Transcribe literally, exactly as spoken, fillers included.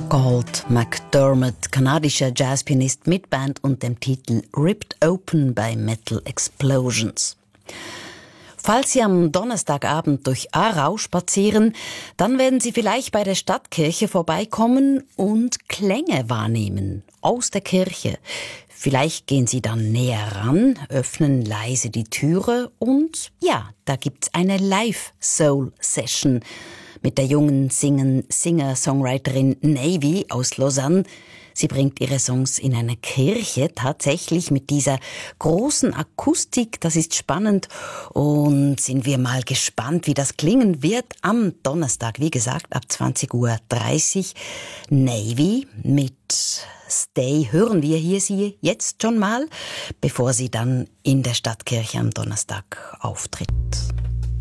Galt McDermott, kanadischer Jazzpianist mit Band und dem Titel Ripped Open bei Metal Explosions. Falls Sie am Donnerstagabend durch Aarau spazieren, dann werden Sie vielleicht bei der Stadtkirche vorbeikommen und Klänge wahrnehmen aus der Kirche. Vielleicht gehen Sie dann näher ran, öffnen leise die Türe und ja, da gibt's eine Live-Soul-Session mit der jungen Singen- Singer-Songwriterin Navy aus Lausanne. Sie bringt ihre Songs in eine Kirche, tatsächlich mit dieser großen Akustik. Das ist spannend und sind wir mal gespannt, wie das klingen wird am Donnerstag. Wie gesagt, ab zwanzig Uhr dreißig. Navy mit Stay hören wir hier sie jetzt schon mal, bevor sie dann in der Stadtkirche am Donnerstag auftritt.